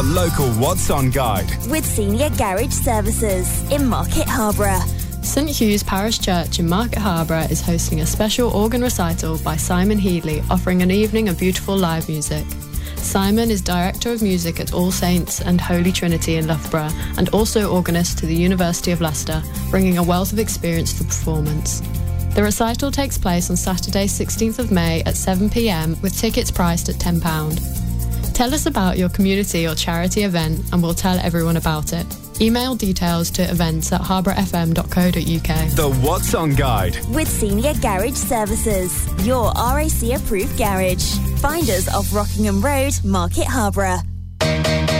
Local What's On Guide with Senior Garage Services in Market Harborough. St Hugh's Parish Church in Market Harborough is hosting a special organ recital by Simon Headley, offering an evening of beautiful live music. Simon is Director of Music at All Saints and Holy Trinity in Loughborough and also organist to the University of Leicester, bringing a wealth of experience to the performance. The recital takes place on Saturday 16th of May at 7 p.m, with tickets priced at £10. Tell us about your community or charity event and we'll tell everyone about it. Email details to events@harbourfm.co.uk. The What's On Guide with Senior Garage Services, your RAC approved garage. Find us off Rockingham Road, Market Harborough.